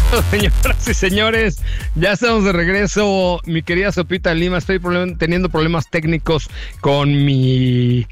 Señoras y señores, ya estamos de regreso. Mi querida Sopita Lima, estoy teniendo problemas técnicos con mi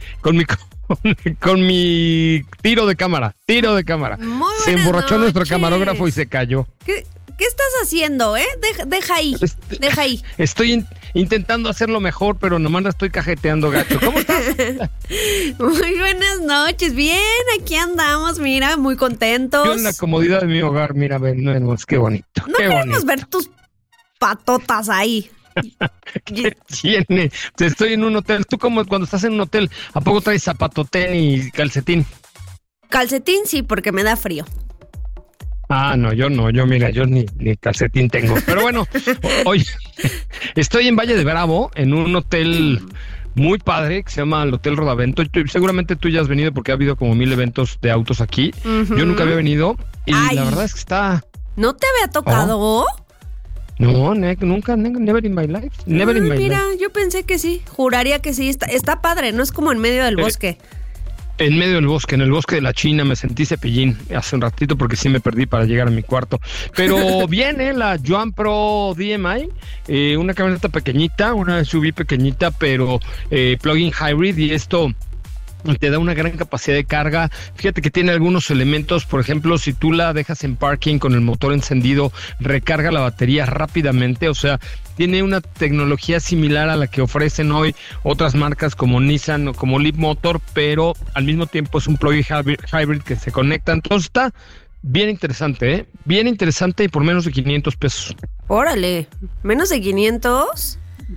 tiro de cámara. Se emborrachó nuestro camarógrafo y se cayó. ¿Qué estás haciendo, Deja ahí. Estoy intentando hacerlo mejor, pero nomás la estoy cajeteando gacho. ¿Cómo estás? Muy buenas noches. Bien, aquí andamos, mira, muy contentos. Yo en la comodidad de mi hogar, mira, vemos, qué bonito. No queremos ver tus patotas ahí. ¿Qué tiene? Estoy en un hotel. Tú como cuando estás en un hotel, ¿a poco traes zapatotén y calcetín? Calcetín sí, porque me da frío. Ah, no, yo ni calcetín tengo. Pero bueno, oye, estoy en Valle de Bravo, en un hotel muy padre que se llama el Hotel Rodavento. Seguramente tú ya has venido porque ha habido como 1000 eventos de autos aquí. Uh-huh. Yo nunca había venido y la verdad es que está... ¿No te había tocado? ¿Oh? No, nunca, never in my life. Mira, yo pensé que sí, juraría que sí. Está padre, no es como en medio del bosque. En medio del bosque, en el bosque de la China, me sentí Cepillín hace un ratito porque sí me perdí para llegar a mi cuarto. Pero viene la Yuan Pro DMI, una camioneta pequeñita, una SUV pequeñita, pero plug-in hybrid, y esto te da una gran capacidad de carga. Fíjate que tiene algunos elementos, por ejemplo, si tú la dejas en parking con el motor encendido, recarga la batería rápidamente, o sea, tiene una tecnología similar a la que ofrecen hoy otras marcas como Nissan o como Leapmotor, pero al mismo tiempo es un plug-in hybrid que se conecta. Entonces está bien interesante, bien interesante, y por menos de 500 pesos. Órale, ¿menos de 500?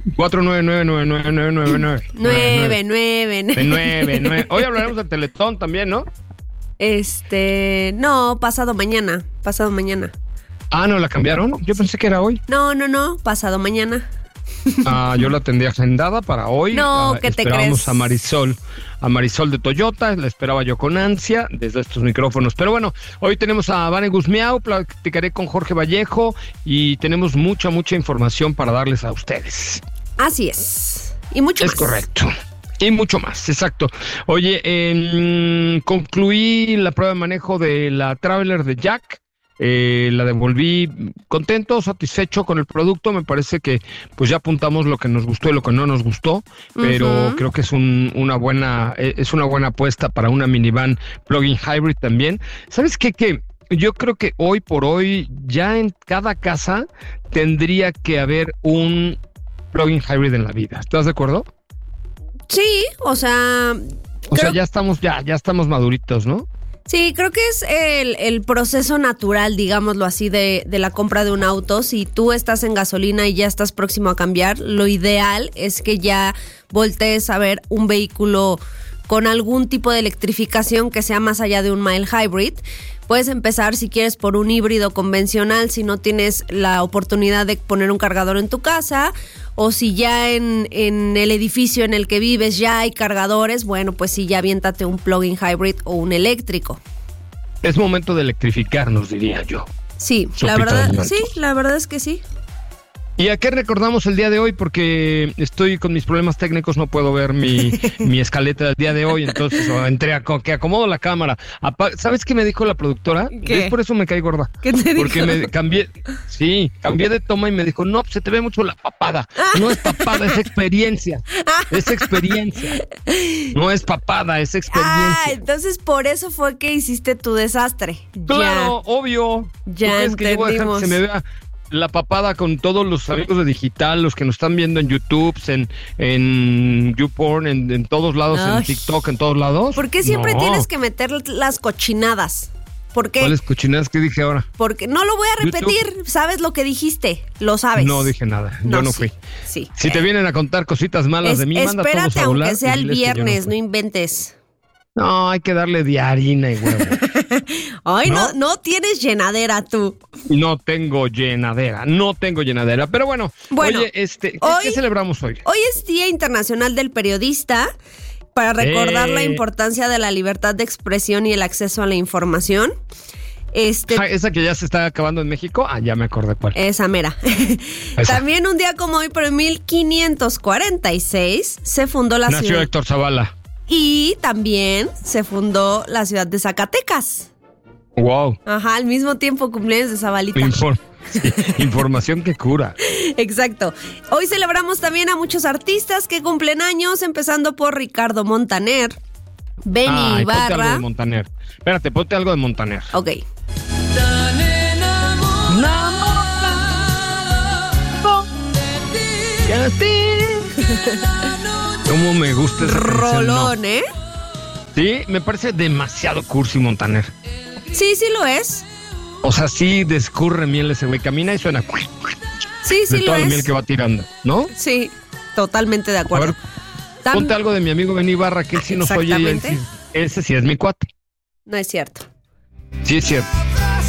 4999999. Hoy hablaremos del Teletón también, ¿no? No, pasado mañana. Ah, ¿no la cambiaron? Yo pensé que era hoy. No, pasado mañana. Yo la tendría agendada para hoy. No, ¿qué te crees? A Marisol de Toyota, la esperaba yo con ansia desde estos micrófonos. Pero bueno, hoy tenemos a Vane Guzmiao, platicaré con Jorge Vallejo y tenemos mucha información para darles a ustedes. Así es. Y mucho más. Es correcto. Y mucho más, exacto. Oye, concluí la prueba de manejo de la Traveler de Jack. La devolví contento, satisfecho con el producto. Me parece que pues ya apuntamos lo que nos gustó y lo que no nos gustó, pero creo que es una buena apuesta para una minivan plug-in hybrid también. ¿Sabes qué? Que yo creo que hoy por hoy ya en cada casa tendría que haber un plug-in hybrid en la vida. ¿Estás de acuerdo? Sí, o sea, ya estamos maduritos, ¿no? Sí, creo que es el proceso natural, digámoslo así, de la compra de un auto. Si tú estás en gasolina y ya estás próximo a cambiar, lo ideal es que ya voltees a ver un vehículo con algún tipo de electrificación que sea más allá de un mild hybrid. Puedes empezar, si quieres, por un híbrido convencional, si no tienes la oportunidad de poner un cargador en tu casa, o si ya en el edificio en el que vives ya hay cargadores, bueno, pues sí, ya aviéntate un plug-in hybrid o un eléctrico. Es momento de electrificarnos, diría yo. Sí, la verdad es que sí. ¿Y a qué recordamos el día de hoy? Porque estoy con mis problemas técnicos, no puedo ver mi escaleta del día de hoy, entonces que acomodo la cámara. ¿Sabes qué me dijo la productora? ¿Qué? Es por eso me caí gorda. ¿Qué te dijo? Porque cambié de toma y me dijo, no, se te ve mucho la papada. No es papada, es experiencia. Es experiencia. No es papada, es experiencia. Entonces por eso fue que hiciste tu desastre. Claro, obvio. Ya entendimos. Que yo voy a dejar que se me vea la papada con todos los amigos de digital, los que nos están viendo en YouTube, en YouPorn, en todos lados, en TikTok, en todos lados. ¿Por qué siempre tienes que meter las cochinadas? ¿Por qué? ¿Cuáles cochinadas que dije ahora? Porque no lo voy a repetir. YouTube. ¿Sabes lo que dijiste? Lo sabes. No dije nada. Yo no fui. Sí. Si te vienen a contar cositas malas de mí, manda todos a volar. Espérate, aunque sea el viernes, no inventes. No, hay que darle de harina y huevo. Ay, no tienes llenadera tú. No tengo llenadera. Pero bueno, oye, ¿qué celebramos hoy? Hoy es Día Internacional del Periodista, para recordar la importancia de la libertad de expresión y el acceso a la información. Esa que ya se está acabando en México. Ya me acordé cuál. Esa mera. También un día como hoy, pero en 1546 se fundó la ciudad. Nació Héctor Zavala. Y también se fundó la ciudad de Zacatecas. Wow. Ajá, al mismo tiempo cumpleaños de Zabalita. Sí, información que cura. Exacto. Hoy celebramos también a muchos artistas que cumplen años, empezando por Ricardo Montaner, Benny Ponte algo Ibarra. de Montaner. Espérate, ponte algo de Montaner. Ok. ¿Cómo me gusta esa canción? Rolón, No. ¿eh? Sí, me parece demasiado cursi Montaner. Sí, sí lo es. O sea, sí descurre miel ese güey. Camina y suena Sí, sí de lo toda la es. miel que va tirando, ¿no? Sí, totalmente de A acuerdo. ver, ponte algo de mi amigo Benny Ibarra, que él sí nos oye y Exactamente. ese sí es mi cuate. No es cierto. Sí es cierto.